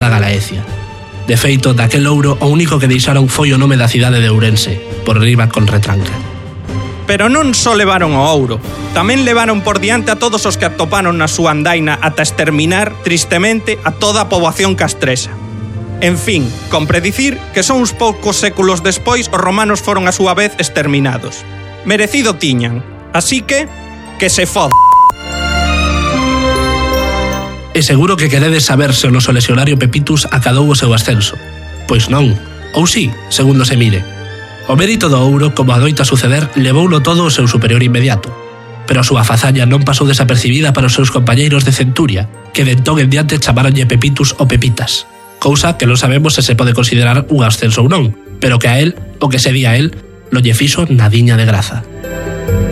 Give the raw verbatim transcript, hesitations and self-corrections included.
toda Galaecia. De feito, daquel ouro o único que deixaron foi o nome da cidade de Ourense, por riba con retranca. Pero non só levaron o ouro, tamén levaron por diante a todos os que atoparon na súa andaina ata exterminar, tristemente, a toda a poboación castresa. En fin, compre dicir que son uns poucos séculos despois os romanos foron a súa vez exterminados. Merecido tiñan, así que, que se foda. E seguro que queredes saber se o noso lexionario Pepitus acadou o seu ascenso. Pois non, ou sí, segundo se mire. O mérito do ouro, como adoita suceder, levouno todo o seu superior inmediato. Pero a súa fazaña non pasou desapercibida para os seus compañeiros de centuria, que de entón en diante chamaronlle Pepitus o Pepitas. Cousa que non sabemos se se pode considerar un ascenso ou non, pero que a él, o que se di a él, lo lle fixo nadiña de graza.